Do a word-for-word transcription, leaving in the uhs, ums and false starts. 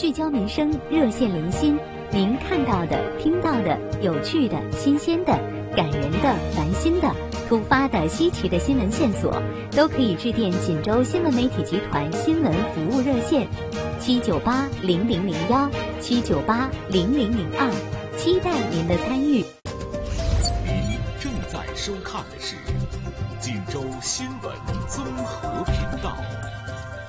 聚焦民生，热线零星，您看到的、听到的、有趣的、新鲜的、感人的、烦心的、突发的、稀奇的新闻线索，都可以致电锦州新闻媒体集团新闻服务热线七九八零零零幺七九八零零零二，期待您的参与。 您正在收看的是锦州新闻综合频道。